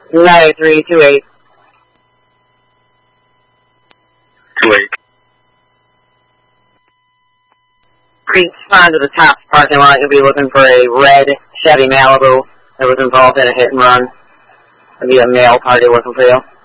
90328. 28. Respond to the top parking lot. You'll be looking for a red Chevy Malibu that was involved in a hit and run. There'll be a male party looking for you.